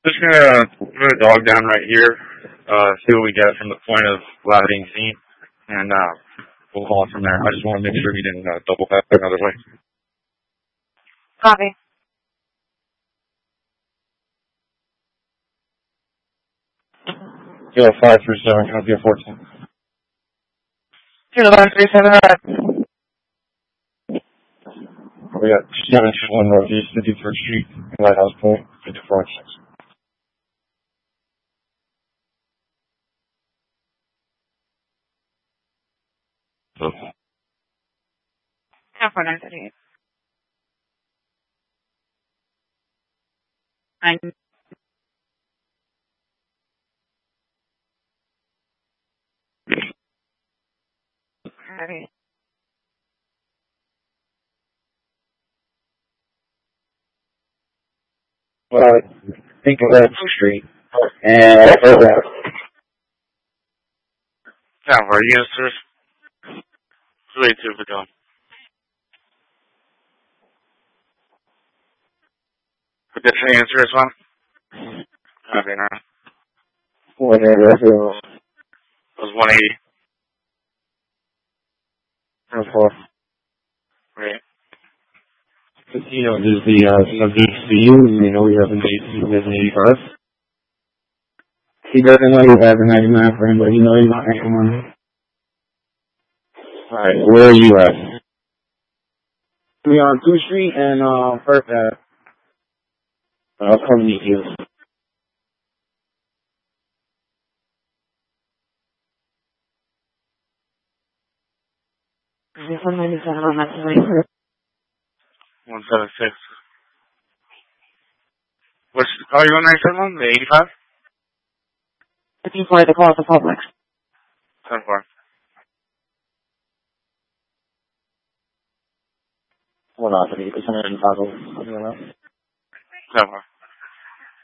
Just gonna put a dog down right here, see what we get from the point of lab being seen, and we'll call it from there. I just want to make sure he didn't double back another way. Copy. Kilo 537, copy of 14. Kilo 537, alright. We got 721 Northeast 53rd Street, Lighthouse Point, 5416. Okay. 4938. I'm ready. Well, I think of that street, and I heard that. Yeah, where are you, sir? Way too for going. But did you answer this one? Okay, no. Whatever, it was 180. That's far. Right. You know, there's the subject for you, and you know we have an 85. He doesn't know you have a 99 for him, but he knows he's not making money. Alright, where are you at? We on 2nd Street and First Ave. I'll come meet you. Is this 197 on that side? 176. What's the call you on 971? The 85? Looking for the call to Publix. 10-4. What off, 8% in toggle. 10-4.